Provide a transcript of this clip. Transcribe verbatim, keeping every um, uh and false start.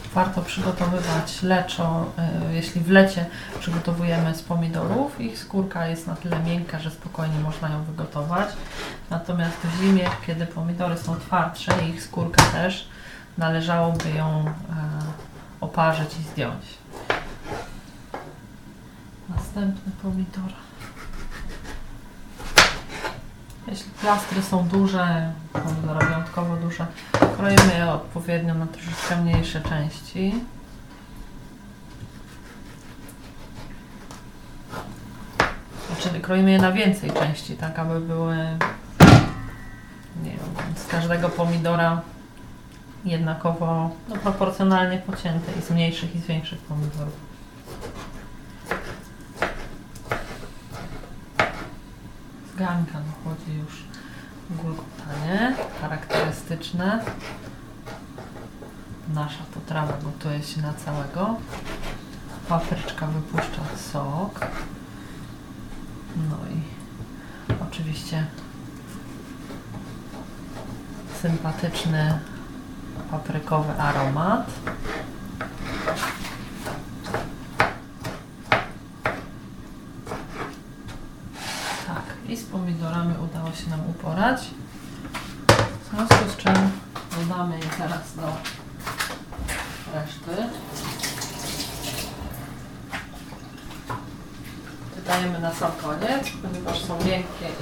warto przygotowywać leczo, jeśli w lecie przygotowujemy z pomidorów. Ich skórka jest na tyle miękka, że spokojnie można ją wygotować. Natomiast w zimie, kiedy pomidory są twardsze i ich skórka też, należałoby ją oparzyć i zdjąć. Następny pomidor. Jeśli plastry są duże, pomidory wyjątkowo duże, kroimy je odpowiednio na troszeczkę mniejsze części. Znaczy kroimy je na więcej części, tak aby były, nie wiem, z każdego pomidora jednakowo, no, proporcjonalnie pocięte i z mniejszych i z większych pomidorów. Z garnka dochodzi już gulgotanie charakterystyczne. Nasza potrawa gotuje się na całego. Papryczka wypuszcza sok. No i oczywiście sympatyczny paprykowy aromat. Tak, i z pomidorami udało się nam uporać. W związku z czym dodamy je teraz do reszty. Dodajemy na sam koniec, ponieważ są miękkie